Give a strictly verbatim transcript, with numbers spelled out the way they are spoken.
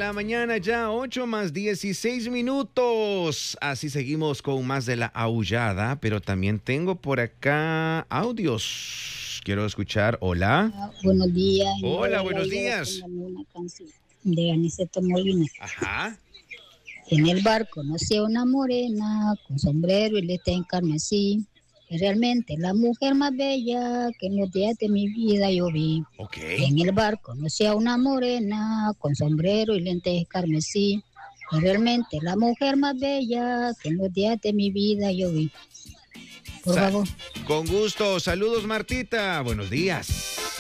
la mañana, ya ocho más dieciséis minutos. Así seguimos con más de la aullada, pero también tengo por acá audios. Quiero escuchar. Hola. Ah, buenos días. Hola, buenos días. Una canción de Aniceto Molina. Ajá. En el bar conocí a una morena con sombrero y lente en carmesí. Es realmente la mujer más bella que en los días de mi vida yo vi. Okay. En el bar conocí a una morena con sombrero y lentes carmesí. Es realmente la mujer más bella que en los días de mi vida yo vi. Por Sa- favor. Con gusto. Saludos, Martita. Buenos días.